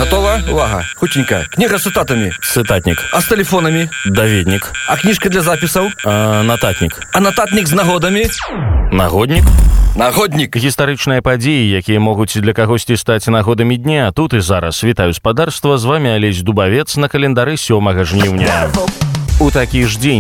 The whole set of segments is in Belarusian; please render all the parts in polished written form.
Готова? Увага. Хутенько. Книга с цитатами. Цытатнік. А с телефонами? Даведнік. А книжка для записов? Нататнік. А нотатник с нагодами? Нагоднік. Нагодник. Гістарычныя падзеі, якія могуць для кагосьці стаць нагодамі дня. Тут і зараз. Вітаю спадарства, з вами Алесь Дубавец на календары 7 жніўня. У такі ж дзень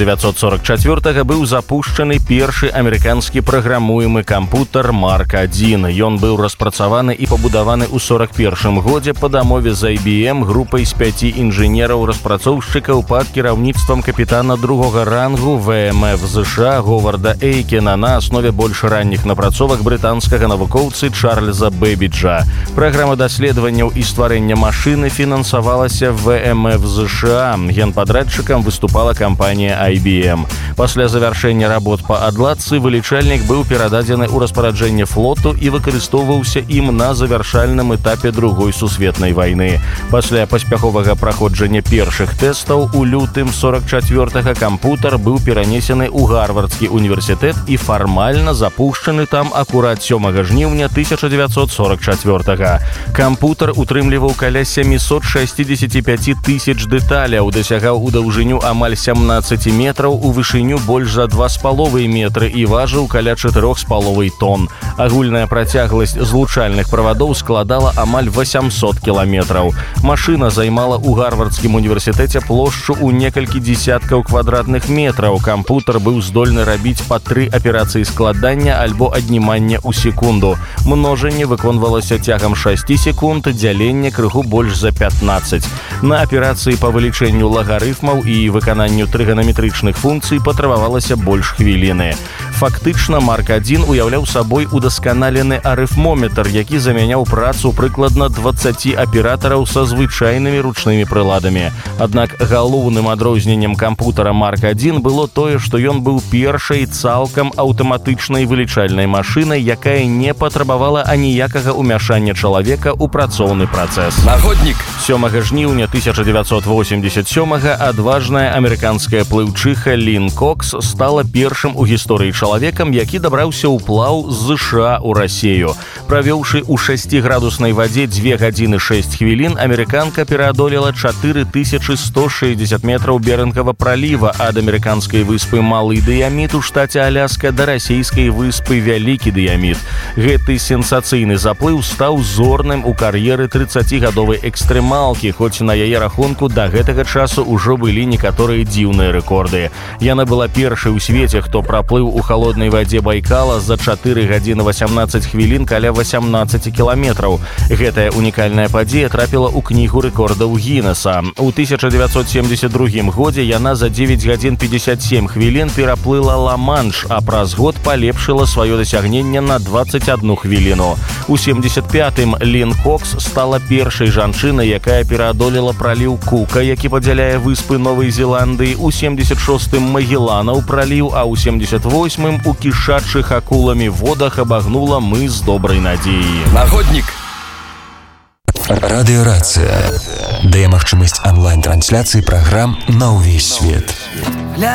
1944 быў запушчаны першы амерыканскі праграмуемы кампутар Марк-1. Ён быў распрацаваны і пабудаваны ў 41 годзе па дамове з IBM групай з 5 інжынераў-распрацоўшчыкаў пад кіраўніцтвам капітана другога рангу ВМФ ЗША Говарда Эйкена на аснове больш ранніх напрацовак брытанскага навукоўцы Чарльза Бэбіджа. Праграма даследаванняў і стварэння машыны фінансавалася ВМФ ЗША. Генпадрадчыкам выступала кампанія IBM. Пасля завяршэння работ па адладцы вылічальнік быў перададзены ў распараджэнне флоту і выкарыстоўваўся ім на завяршальным этапе Другой сусветнай вайны. Пасля паспяховага праходжання першых тэстаў у лютым 44-га кампутар быў перанесены ў Гарвардскі універсітэт і фармальна запушчаны там акурат 7 жніўня 1944-га. Кампутар утрымліваў каля 765 тысяч дэталяў, дасягаў у даўжыню амаль 17 метраў, у вышыню больш за 2,5 метры і важыў каля 4,5 тонн. Агульная працягласць злучальных правадоў складала амаль 800 кіламетраў. Машына займала ў Гарвардскім універсітэце плошчу ў некалькі дзесяткаў квадратных метраў. Кампутар быў здольны рабіць па 3 аперацыі складання альбо аднімання ў секунду. Множанне выконвалася цягам 6 секунд, дзяленне крыху больш за 15. На аперацыі па вылічэнню лагарыфмаў і выкананню трыганаметрычных функцый патрабавалася больш хвіліны. Фактычна, Марк-1 уяўляў сабой удасканалены арыфмометр, які замяняў працу прыкладна 20 аператараў са звычайнымі ручнымі прыладамі. Аднак галоўным адрозненнем кампутара Марк-1 было тое, што ён быў першай цалкам аўтаматычнай вылічальнай машынай, якая не патрабавала аніякага ўмяшання чалавека ў працоўны працэс. Нагодник. 7 жніўня 1987-га адважная амерыканская плыўчыха Лін Кокс стала першым у гісторыі чалавекам, які дабраўся ў плаў з ЗША ў Расею. Правёўшы ў 6-градуснай вадзе 2 гадзіны 6 хвілін, амерыканка пераадолела 4160 метраў Берынгава праліва ад амерыканскай выспы Малы Дыяміт у штаце Аляска да расійскай выспы Вялікі Дыяміт. Гэты сенсацыйны заплыў стаў зорным у кар'еры 30-гадовай экстрэмалкі, хоць на яе рахунку да гэтага часу ўжо былі некаторыя дзіўныя рэкорды. Яна была першай у свеце, хто праплыў у халоднай вадзе Байкала за 4 гадзіны 18 хвілін каля 18 кіламетраў. Гэтая унікальная падзея трапіла ў кнігу рэкордаў Гіннеса. У 1972 годзе яна за 9 гадзін 57 хвілін пераплыла Ла-Манш, а праз год палепшыла сваё дасягненне на 21 хвіліну. У 75-м Лін Кокс стала першай жанчынай, якая пераадолела праліў Кука, які падзяляе выспы Новай Зеландыі, у 76-м Магелланаў праліў, а ў 78-м у кішачых акуламі водах абагнула мыс Добрай Надзеі. Нагодник. Радыёрацыя дае магчымасць онлайн-трансляцыі праграм на ўвесь свет.